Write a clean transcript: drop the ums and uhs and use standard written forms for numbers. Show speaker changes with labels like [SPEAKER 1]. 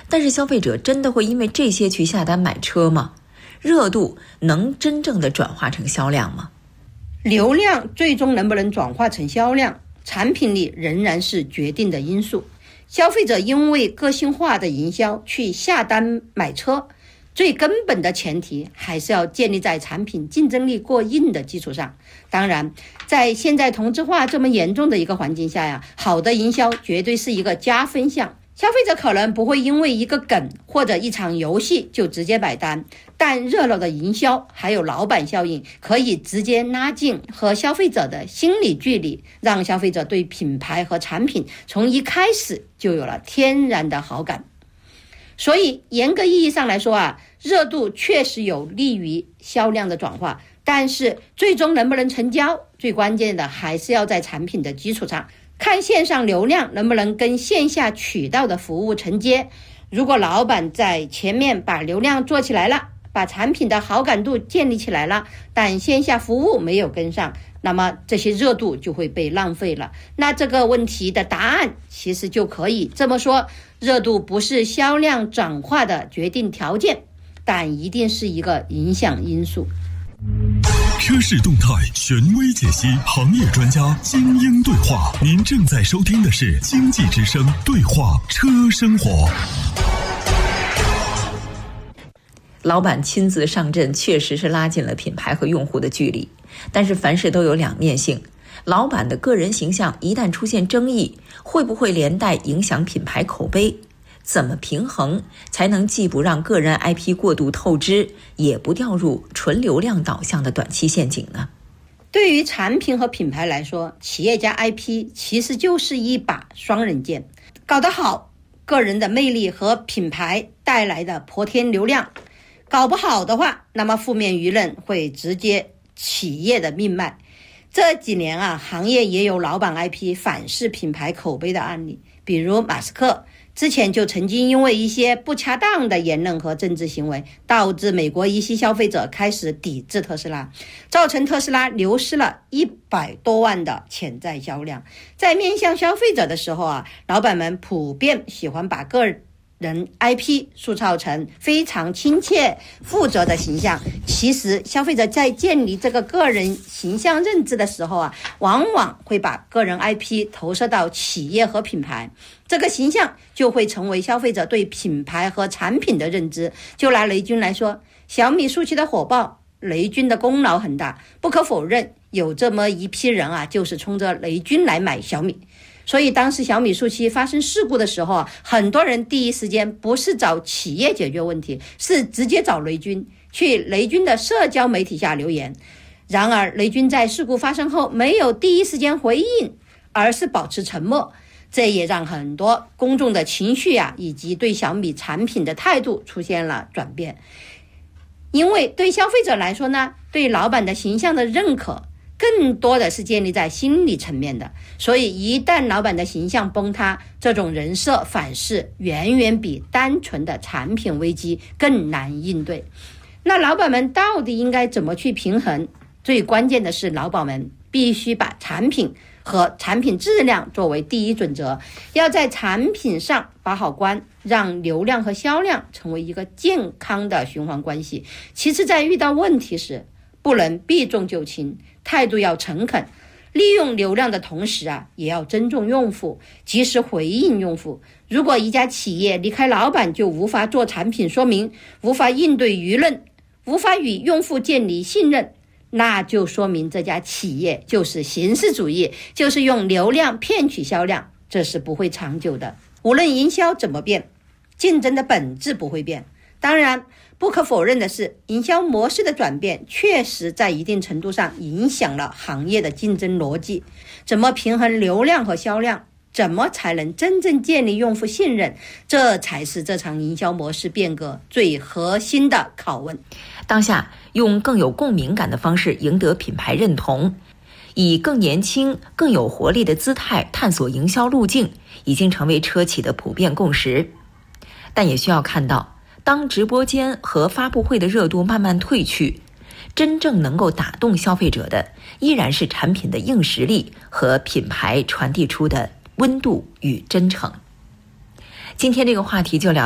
[SPEAKER 1] 但是消费者真的会因为这些去下单买车吗？热度能真正的转化成销量吗？
[SPEAKER 2] 流量最终能不能转化成销量，产品力仍然是决定的因素。消费者因为个性化的营销去下单买车，最根本的前提还是要建立在产品竞争力过硬的基础上。当然，在现在同质化这么严重的一个环境下呀，好的营销绝对是一个加分项。消费者可能不会因为一个梗或者一场游戏就直接买单，但热闹的营销还有老板效应可以直接拉近和消费者的心理距离，让消费者对品牌和产品从一开始就有了天然的好感。所以严格意义上来说啊，热度确实有利于销量的转化，但是最终能不能成交，最关键的还是要在产品的基础上，看线上流量能不能跟线下渠道的服务承接。如果老板在前面把流量做起来了，把产品的好感度建立起来了，但线下服务没有跟上，那么这些热度就会被浪费了。那这个问题的答案其实就可以这么说，热度不是销量转化的决定条件，但一定是一个影响因素。
[SPEAKER 3] 车市动态权威解析，行业专家精英对话。您正在收听的是经济之声对话车生活。
[SPEAKER 1] 老板亲自上阵确实是拉近了品牌和用户的距离，但是凡事都有两面性。老板的个人形象一旦出现争议，会不会连带影响品牌口碑？怎么平衡才能既不让个人 IP 过度透支，也不掉入纯流量导向的短期陷阱呢？
[SPEAKER 2] 对于产品和品牌来说，企业家 IP 其实就是一把双刃剑，搞得好，个人的魅力和品牌带来的泼天流量；搞不好的话，那么负面舆论会直接企业的命脉。这几年啊，行业也有老板 IP 反噬品牌口碑的案例，比如马斯克之前就曾经因为一些不恰当的言论和政治行为，导致美国一些消费者开始抵制特斯拉，造成特斯拉流失了100多万的潜在销量。在面向消费者的时候啊，老板们普遍喜欢把个人 IP 塑造成非常亲切负责的形象。其实消费者在建立这个个人形象认知的时候啊，往往会把个人 IP 投射到企业和品牌，这个形象就会成为消费者对品牌和产品的认知。就拿雷军来说，小米速七的火爆，雷军的功劳很大，不可否认，有这么一批人啊，就是冲着雷军来买小米。所以当时小米速七发生事故的时候啊，很多人第一时间不是找企业解决问题，是直接找雷军，去雷军的社交媒体下留言。然而雷军在事故发生后没有第一时间回应，而是保持沉默，这也让很多公众的情绪啊，以及对小米产品的态度出现了转变。因为对消费者来说呢，对老板的形象的认可更多的是建立在心理层面的，所以一旦老板的形象崩塌，这种人设反噬远远比单纯的产品危机更难应对。那老板们到底应该怎么去平衡？最关键的是，老板们必须把产品和产品质量作为第一准则，要在产品上把好关，让流量和销量成为一个健康的循环关系。其次，在遇到问题时，不能避重就轻，态度要诚恳，利用流量的同时啊，也要尊重用户，及时回应用户。如果一家企业离开老板就无法做产品说明，无法应对舆论，无法与用户建立信任，那就说明这家企业就是形式主义，就是用流量骗取销量，这是不会长久的。无论营销怎么变，竞争的本质不会变。当然，不可否认的是，营销模式的转变确实在一定程度上影响了行业的竞争逻辑。怎么平衡流量和销量？怎么才能真正建立用户信任？这才是这场营销模式变革最核心的拷问。
[SPEAKER 1] 当下，用更有共鸣感的方式赢得品牌认同，以更年轻、更有活力的姿态探索营销路径，已经成为车企的普遍共识。但也需要看到，当直播间和发布会的热度慢慢退去，真正能够打动消费者的，依然是产品的硬实力和品牌传递出的温度与真诚。今天这个话题就聊